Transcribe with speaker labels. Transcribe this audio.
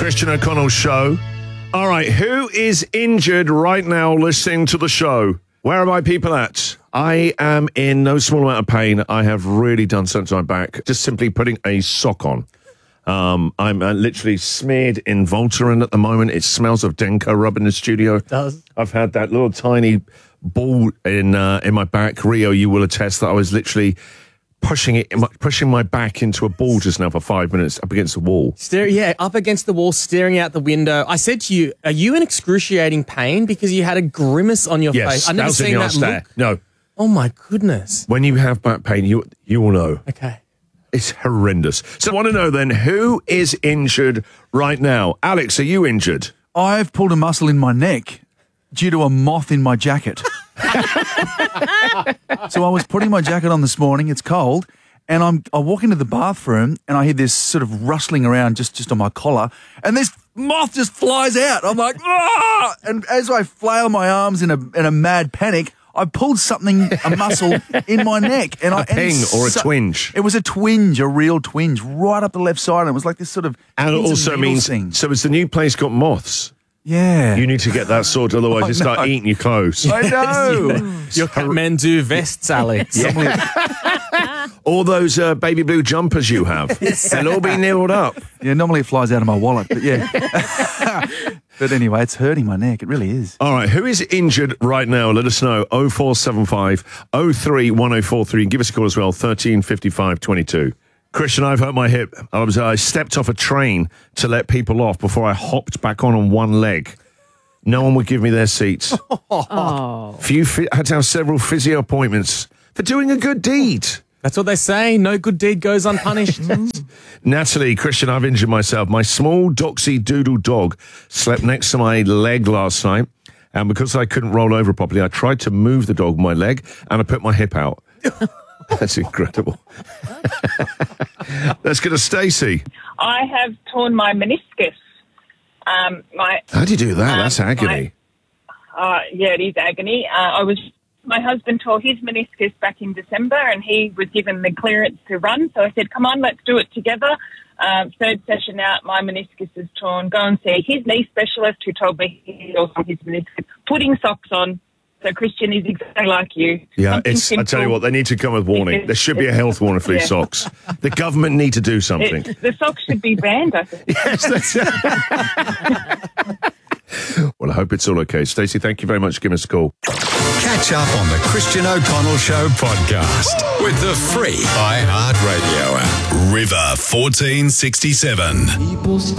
Speaker 1: Christian O'Connell Show. All right, who is injured right now listening to the show? Where are my people at? I am in no small amount of pain. I have really done something to my back. Just simply putting a sock on. I'm literally smeared in Voltaren at the moment. It smells of Denko rub in the studio. It
Speaker 2: does.
Speaker 1: I've had that little tiny ball in my back. Rio, you will attest that I was literally pushing my back into a ball just now for 5 minutes up against the wall.
Speaker 2: Up against the wall, staring out the window. I said to you, are you in excruciating pain? Because you had a grimace on your face. I've never seen that look.
Speaker 1: No.
Speaker 2: Oh, my goodness.
Speaker 1: When you have back pain, you will know.
Speaker 2: Okay.
Speaker 1: It's horrendous. So I want to know then, who is injured right now? Alex, are you injured?
Speaker 3: I've pulled a muscle in my neck due to a moth in my jacket. So I was putting my jacket on this morning, it's cold, and I walk into the bathroom and I hear this sort of rustling around just on my collar, and this moth just flies out. I'm like, ah! And as I flail my arms in a mad panic, I pulled a muscle in my neck. And
Speaker 1: a twinge?
Speaker 3: It was a twinge, a real twinge, right up the left side. And it was like this sort of...
Speaker 1: And it also means, so has the new place got moths?
Speaker 3: Yeah.
Speaker 1: You need to get that sorted, otherwise you start eating your clothes.
Speaker 3: I know.
Speaker 2: Your Kathmandu vests, Alex.
Speaker 1: All those baby blue jumpers you have, they'll all be nailed up.
Speaker 3: Yeah, normally it flies out of my wallet, but yeah. But anyway, it's hurting my neck. It really is.
Speaker 1: All right, who is injured right now? Let us know. 0475 03 1043. Give us a call as well, 13 55 22. Christian, I've hurt my hip. I stepped off a train to let people off before I hopped back on one leg. No one would give me their seats. Had to have several physio appointments for doing a good deed.
Speaker 2: That's what they say. No good deed goes unpunished.
Speaker 1: Natalie, Christian, I've injured myself. My small doxy doodle dog slept next to my leg last night, and because I couldn't roll over properly, I tried to move the dog with my leg, and I put my hip out. That's incredible. Let's go to Stacey.
Speaker 4: I have torn my meniscus.
Speaker 1: How do you do that? That's agony.
Speaker 4: Yeah, it is agony. My husband tore his meniscus back in December, and he was given the clearance to run. So I said, come on, let's do it together. Third session out, my meniscus is torn. Go and see his knee specialist, who told me he also his meniscus. Putting socks on. So Christian is exactly like you.
Speaker 1: Yeah, I tell you what, they need to come with warning. There should be a health warning for these socks. The government need to do something.
Speaker 4: The socks should be banned, I think.
Speaker 1: Yes, well, I hope it's all okay. Stacey, thank you very much for giving us a call.
Speaker 5: Catch up on the Christian O'Connell Show podcast with the free iHeartRadio app. River 1467.